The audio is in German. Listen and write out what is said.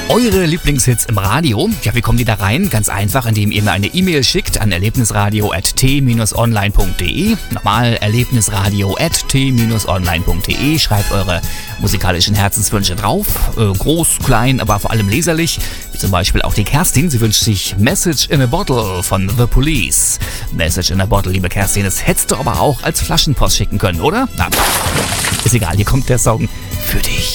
Eure Lieblingshits im Radio. Ja, wie kommen die da rein? Ganz einfach, indem ihr mir eine E-Mail schickt an erlebnisradio@t-online.de. Nochmal erlebnisradio@t-online.de. Schreibt eure musikalischen Herzenswünsche drauf. Groß, klein, aber vor allem leserlich. Wie zum Beispiel auch die Kerstin. Sie wünscht sich Message in a Bottle von The Police. Message in a Bottle, liebe Kerstin. Das hättest du aber auch als Flaschenpost schicken können, oder? Na, ist egal, hier kommt der Song für dich.